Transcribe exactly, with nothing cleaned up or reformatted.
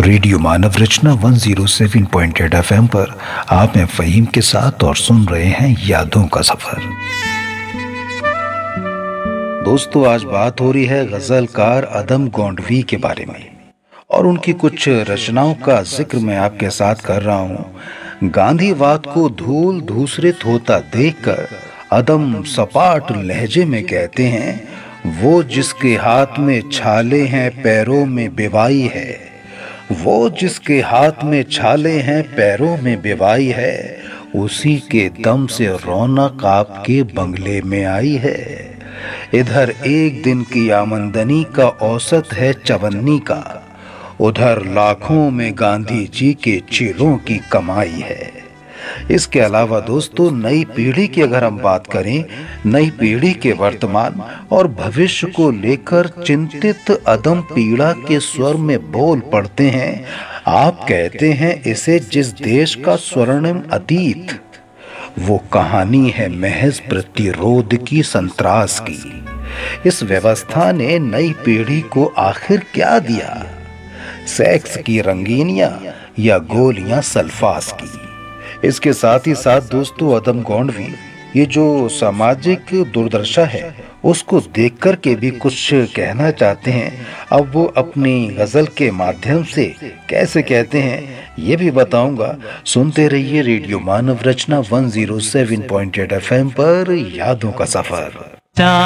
Radio मानव रचना एक सौ सात पॉइंट आठ एफएम पर आप में फ़हीम के साथ और सुन रहे हैं यादों का सफर। दोस्तों, आज बात हो रही है गजलकार अदम गोंडवी के बारे में और उनकी कुछ रचनाओं का जिक्र मैं आपके साथ कर रहा हूँ। गांधीवाद को धूल धूसरित होता देखकर अदम सपाट लहजे में कहते हैं, वो जिसके हाथ में छाले हैं पैरों में बेवाई है, वो जिसके हाथ में छाले हैं पैरों में बेवाई है, उसी के दम से रौनक आपके बंगले में आई है। इधर एक दिन की आमदनी का औसत है चवन्नी का, उधर लाखों में गांधी जी के चेलों की कमाई है। इसके अलावा दोस्तों, नई पीढ़ी की अगर हम बात करें, नई पीढ़ी के वर्तमान और भविष्य को लेकर चिंतित अदम पीड़ा के स्वर में बोल पड़ते हैं। आप कहते हैं इसे जिस देश का स्वर्णिम अतीत, वो कहानी है महज प्रतिरोध की, संत्रास की। इस व्यवस्था ने नई पीढ़ी को आखिर क्या दिया? सेक्स की रंगीनियां या गोलियां सल्फास की? इसके साथ ही साथ दोस्तों, अदम गोंडवी ये जो सामाजिक दुर्दशा है उसको देखकर के भी कुछ कहना चाहते हैं। अब वो अपनी गजल के माध्यम से कैसे कहते हैं ये भी बताऊंगा। सुनते रहिए रेडियो मानव रचना एक सौ सात पॉइंट आठ एफएम पर यादों का सफर।